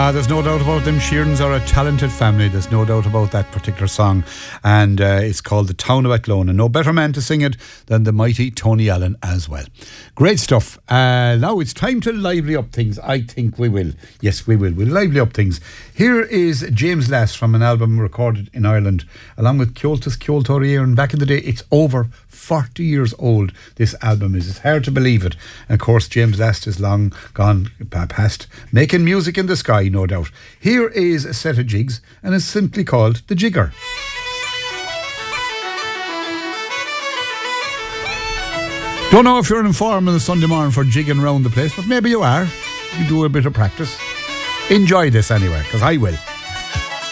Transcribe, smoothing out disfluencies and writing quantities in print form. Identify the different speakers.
Speaker 1: There's no doubt about them. Sheerans are a talented family. There's no doubt about that particular song. And it's called The Town of Athlone. And no better man to sing it than the mighty Tony Allen as well. Great stuff. Now it's time to lively up things. I think we will. Yes, we will. We'll lively up things. Here is James Lass from an album recorded in Ireland, along with Ceoltas Ceoltóirí. And back in the day, it's over 40 years old, this album is. It's hard to believe it. And of course, James Last is long gone past, making music in the sky, no doubt. Here is a set of jigs, and it's simply called The Jigger. Don't know if you're in form on a Sunday morning for jigging around the place, but maybe you are. You do a bit of practice. Enjoy this anyway, because I will.